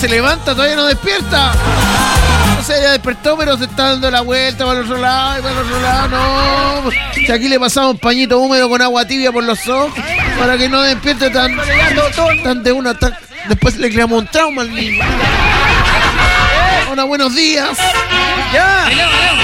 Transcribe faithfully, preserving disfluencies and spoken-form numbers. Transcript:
se levanta, todavía no despierta. O sea, ya despertó, pero se está dando la vuelta para el otro lado y para el otro lado. No. Si aquí le pasamos pañito húmedo con agua tibia por los ojos para que no despierte tan, tan de una. Tan... Después le creamos un trauma al niño. Hola, buenos días. Ya.